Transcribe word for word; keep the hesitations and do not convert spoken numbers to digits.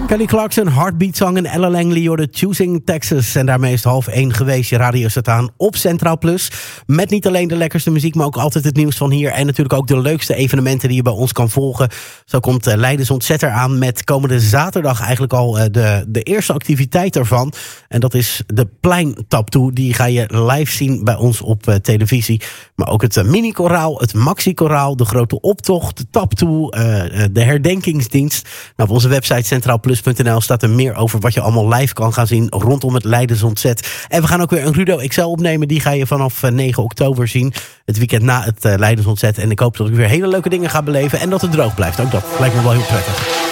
Kelly Clarkson, Heartbeat Song en Ella Langley, hoorde Choosing Texas. En daarmee is het half één geweest. Je radio staat aan op Centraal Plus. Met niet alleen de lekkerste muziek, maar ook altijd het nieuws van hier. En natuurlijk ook de leukste evenementen die je bij ons kan volgen. Zo komt uh, Leidens Ontzetter aan met komende zaterdag eigenlijk al uh, de, de eerste activiteit ervan. En dat is de Pleintaptoe. Die ga je live zien bij ons op uh, televisie. Maar ook het uh, mini-koraal, het maxi-koraal, de grote optocht, de taptoe, uh, de herdenkingsdienst. Nou, op onze website centraalplus punt n l staat er meer over wat je allemaal live kan gaan zien rondom het Leidens Ontzet. En we gaan ook weer een Rudo X L opnemen. Die ga je vanaf negen oktober zien. Het weekend na het uh, Leidens Ontzet. En ik hoop dat ik weer hele leuke dingen ga beleven. En dat het droog blijft. Ook dat lijkt me wel heel prettig.